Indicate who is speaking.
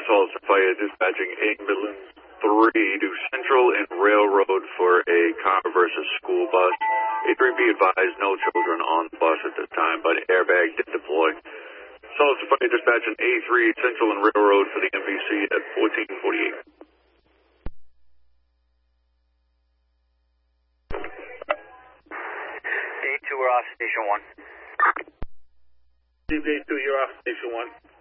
Speaker 1: Salsa Fire dispatching ambulance 3 to Central and Railroad for a car versus school bus. A3, be advised, no children on the bus at this time, but airbag did deploy. Salsa Fire dispatching A3 Central and Railroad for the MVC at 1448.
Speaker 2: A2, we're off Station 1.
Speaker 3: A2, you're off Station 1.